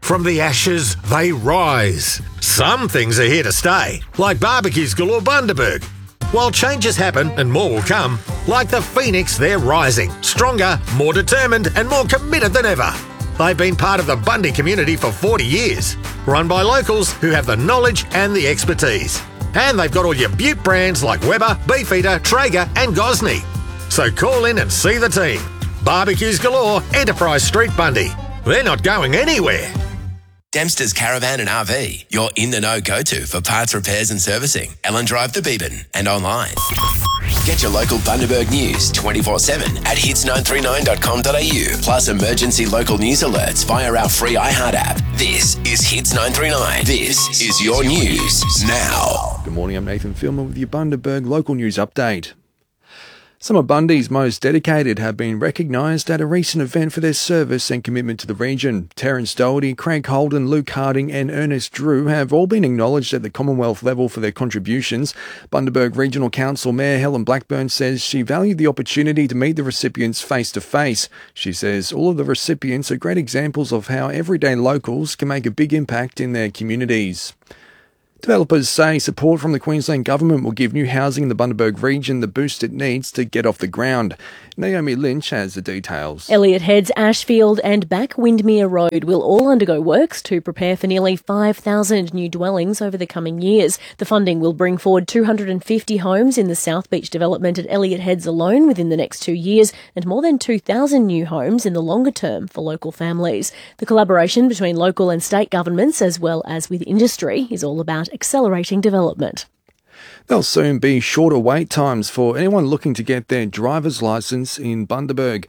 From the ashes, they rise. Some things are here to stay, like Barbecues Galore Bundaberg. While changes happen and more will come, like the phoenix, they're rising, stronger, more determined and more committed than ever. They've been part of the Bundy community for 40 years, run by locals who have the knowledge and the expertise. And they've got all your Butte brands like Weber, Beefeater, Traeger and Gosney. So call in and see the team. Barbecues Galore, Enterprise Street, Bundy. They're not going anywhere. Dempster's Caravan and RV, your in-the-know go-to for parts repairs and servicing. Ellen Drive to Beeban and online. Get your local Bundaberg news 24/7 at hits939.com.au. Plus emergency local news alerts via our free iHeart app. This is Hits 939. This is your news now. Good morning, I'm Nathan Filmer with your Bundaberg local news update. Some of Bundy's most dedicated have been recognised at a recent event for their service and commitment to the region. Terence Doherty, Craig Holden, Luke Harding and Ernest Drew have all been acknowledged at the Commonwealth level for their contributions. Bundaberg Regional Council Mayor Helen Blackburn says she valued the opportunity to meet the recipients face to face. She says all of the recipients are great examples of how everyday locals can make a big impact in their communities. Developers say support from the Queensland Government will give new housing in the Bundaberg region the boost it needs to get off the ground. Naomi Lynch has the details. Elliott Heads, Ashfield and Back Windmere Road will all undergo works to prepare for nearly 5,000 new dwellings over the coming years. The funding will bring forward 250 homes in the South Beach development at Elliott Heads alone within the next 2 years and more than 2,000 new homes in the longer term for local families. The collaboration between local and state governments as well as with industry is all about accelerating development. There'll soon be shorter wait times for anyone looking to get their driver's licence in Bundaberg.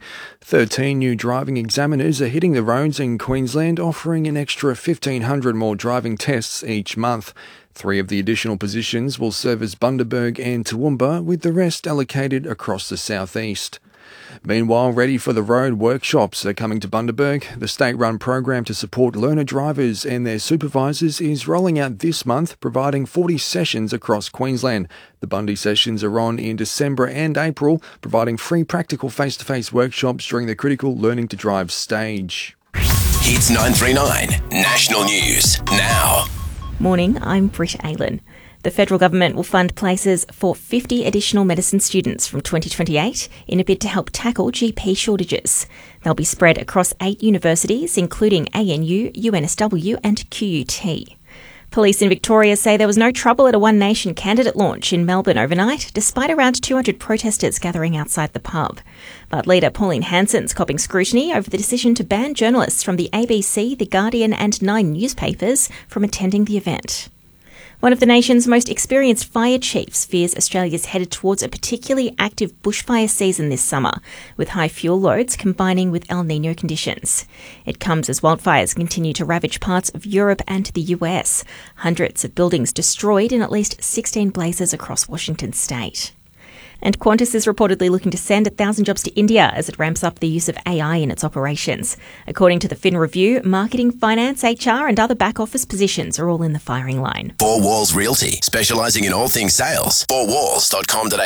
13 new driving examiners are hitting the roads in Queensland, offering an extra 1,500 more driving tests each month. 3 of the additional positions will service Bundaberg and Toowoomba, with the rest allocated across the southeast. Meanwhile, Ready for the Road workshops are coming to Bundaberg. The state-run program to support learner drivers and their supervisors is rolling out this month, providing 40 sessions across Queensland. The Bundy sessions are on in December and April, providing free practical face-to-face workshops during the critical learning to drive stage. Hits 939 National News now. Morning, I'm Britt Aylan. The federal government will fund places for 50 additional medicine students from 2028 in a bid to help tackle GP shortages. They'll be spread across 8 universities, including ANU, UNSW and QUT. Police in Victoria say there was no trouble at a One Nation candidate launch in Melbourne overnight, despite around 200 protesters gathering outside the pub. But leader Pauline Hanson's copping scrutiny over the decision to ban journalists from the ABC, The Guardian and 9 newspapers from attending the event. One of the nation's most experienced fire chiefs fears Australia's headed towards a particularly active bushfire season this summer, with high fuel loads combining with El Niño conditions. It comes as wildfires continue to ravage parts of Europe and the US. Hundreds of buildings destroyed in at least 16 blazes across Washington state. And Qantas is reportedly looking to send 1,000 jobs to India as it ramps up the use of AI in its operations. According to the Fin Review, marketing, finance, HR and other back-office positions are all in the firing line. Four Walls Realty, specialising in all things sales. fourwalls.com.au.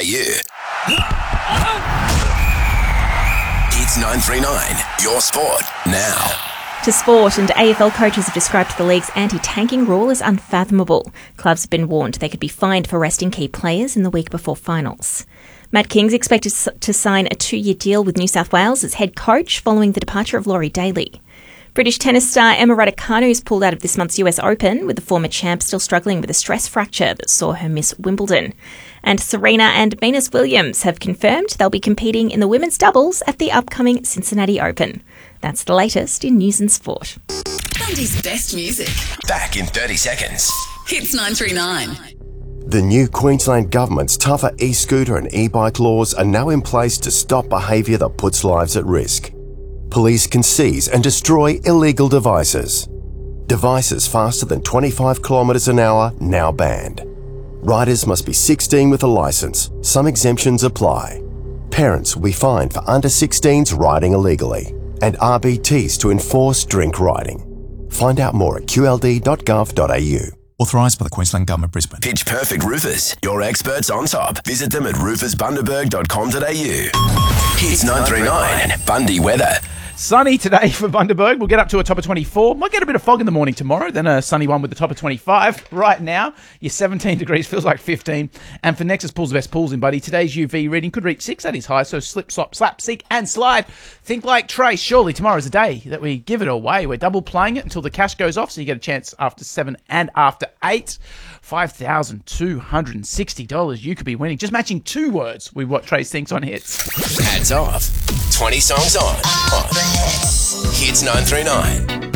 Hits 939, your sport now. To sport, and AFL coaches have described the league's anti-tanking rule as unfathomable. Clubs have been warned they could be fined for resting key players in the week before finals. Matt King's expected to sign a 2-year deal with New South Wales as head coach following the departure of Laurie Daly. British tennis star Emma Raducanu's pulled out of this month's US Open, with the former champ still struggling with a stress fracture that saw her miss Wimbledon. And Serena and Venus Williams have confirmed they'll be competing in the women's doubles at the upcoming Cincinnati Open. That's the latest in news and sport. Bundy's best music. Back in 30 seconds. Hits 939. The new Queensland Government's tougher e-scooter and e-bike laws are now in place to stop behaviour that puts lives at risk. Police can seize and destroy illegal devices. Devices faster than 25 kilometres an hour now banned. Riders must be 16 with a licence. Some exemptions apply. Parents will be fined for under 16s riding illegally, and RBTs to enforce drink riding. Find out more at qld.gov.au. Authorised by the Queensland Government, Brisbane. Pitch Perfect Roofers, your experts on top. Visit them at roofersbundaberg.com.au. Hits 939, Bundy weather. Sunny today for Bundaberg. We'll get up to a top of 24. Might get a bit of fog in the morning tomorrow, then a sunny one with the top of 25. Right now, your 17 degrees feels like 15. And for Nexus Pools, the best pools in Buddy, today's UV reading could reach 6 at his high, so slip, slap, seek and slide. Think like Trace. Surely tomorrow's the day that we give it away. We're double playing it until the cash goes off, so you get a chance after 7 and after 8. $5,260 you could be winning. Just matching 2 words with what Trace thinks on hits. Ads off. 20 songs on. Hits 939.